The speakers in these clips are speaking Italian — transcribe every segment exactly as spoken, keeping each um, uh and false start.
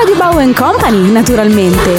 Radio Bau and Company, naturalmente.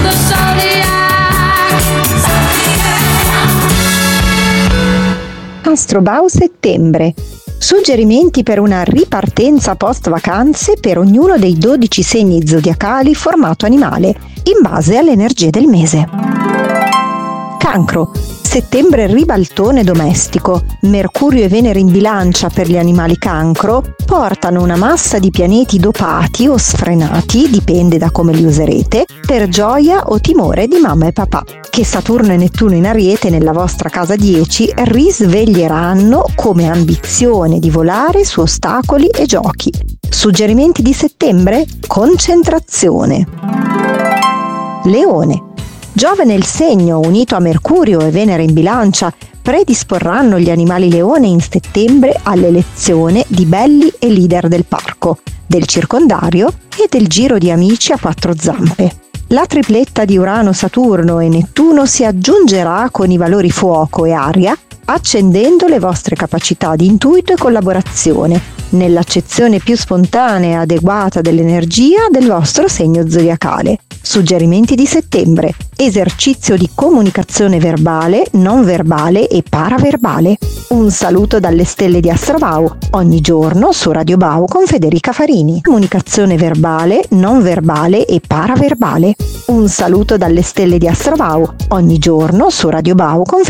Astrobau settembre. Suggerimenti per una ripartenza post vacanze per ognuno dei dodici segni zodiacali formato animale, in base alle energie del mese. Cancro. Settembre ribaltone domestico. Mercurio e Venere in bilancia per gli animali cancro portano una massa di pianeti dopati o sfrenati, dipende da come li userete, per gioia o timore di mamma e papà, che Saturno e Nettuno in Ariete nella vostra casa dieci risveglieranno come ambizione di volare su ostacoli e giochi. Suggerimenti di settembre? Concentrazione. Leone. Giove nel segno, unito a Mercurio e Venere in bilancia, predisporranno gli animali leone in settembre all'elezione di belli e leader del parco, del circondario e del giro di amici a quattro zampe. La tripletta di Urano, Saturno e Nettuno si aggiungerà con i valori fuoco e aria, accendendo le vostre capacità di intuito e collaborazione, nell'accezione più spontanea e adeguata dell'energia del vostro segno zodiacale. Suggerimenti di settembre: esercizio di comunicazione verbale, non verbale e paraverbale. Un saluto dalle stelle di Astrobau, ogni giorno su Radio Bau con Federica Farini. Comunicazione verbale, non verbale e paraverbale. Un saluto dalle stelle di Astrobau, ogni giorno su Radio Bau con